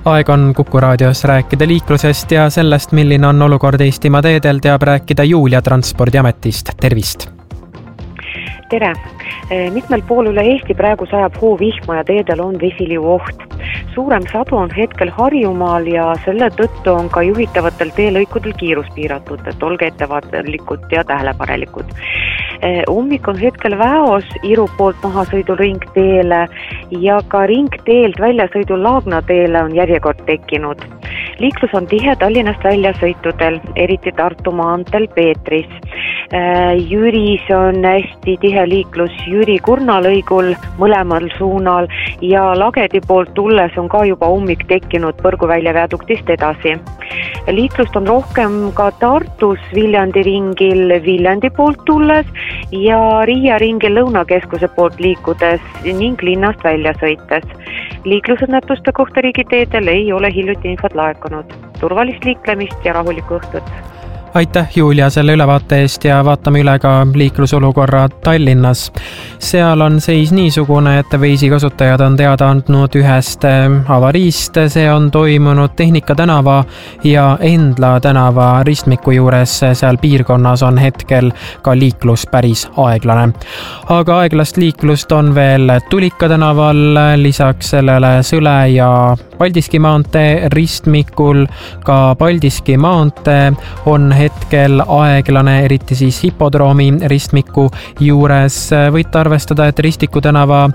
Aeg on Kuku raadios rääkida liiklusest ja sellest, milline on olukord Eestimaa teedel, teab rääkida Julia Transpordiametist. Tervist! Tere! Mitmel pool üle Eesti praegu sajab hoovihma ja teedel on vesiliuoht. Suurem sadu on hetkel Harjumaal ja selle tõttu on ka juhitavatel teelõikudel kiirus piiratud, et olge ettevaatlikud ja tähelepanelikud. Ummik on hetkel Väos Iru poolt mahasõidul ringteele ja ka ringteelt väljasõidul Laagna teele on järjekord tekkinud. Liiklus on tihe Tallinnast väljasõitudel, eriti Tartu maanteel Peetris. Jüris on hästi tihe liiklus Jüri-Kurna lõigul mõlemal suunal ja Lagedi poolt tulles on ka juba ummik tekkinud Põrguvälja viaduktist edasi. Liiklust on rohkem ka Tartus Viljandi ringil Viljandi poolt tulles ja Riia ringil Lõunakeskuse poolt liikudes ning linnast välja sõites. Liiklusõnnetuste kohta riigiteedel ei ole hiljuti infot laekunud. Turvalist liiklemist ja rahulikku õhtut! Aitäh Julia selle ülevaate eest ja vaatame üle ka liiklusolukorra Tallinnas. Seal on seis niisugune, et Waze'i kasutajad on teada andnud ühest avariist. See on toimunud Tehnika tänava ja Endla tänava ristmiku juures. Seal piirkonnas on hetkel ka liiklus päris aeglane. Aga aeglast liiklust on veel Tulika tänaval, lisaks sellele Sõle ja Paldiski maantee ristmikul. Ka Paldiski maantee on hetkel aeglane, eriti siis hipodroomi ristmiku juures. Võite arvestada, et Ristiku tänava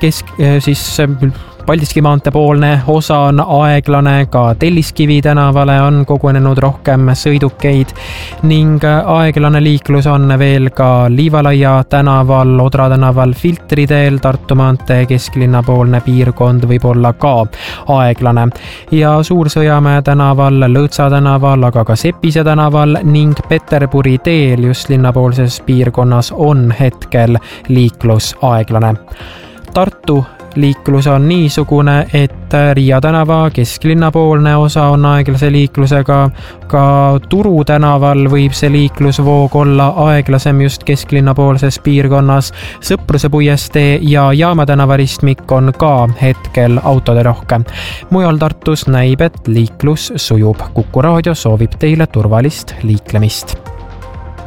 Paldiski maantee poolne osa on aeglane, ka Telliskivi tänavale on kogunenud rohkem sõidukeid ning aeglane liiklus on veel ka Liivalaia tänaval, Odra tänaval, Filtriteel, Tartu maantee kesklinna poolne piirkond võib olla ka aeglane ja Suur-Sõjamäe tänaval, Lõõtsa tänaval, aga ka Sepise tänaval ning Peterburi teel just linnapoolses piirkonnas on hetkel liiklus aeglane. Tartu liiklus on niisugune, et Riia tänava kesklinnapoolne osa on aeglase liiklusega, ka Turu tänaval võib see liiklusvoog olla aeglasem just kesklinnapoolses piirkonnas. Sõpruse puiestee ja Jaama tänava ristmik on ka hetkel autode rohke. Mujal Tartus näib, et liiklus sujub. Kuku raadio soovib teile turvalist liiklemist.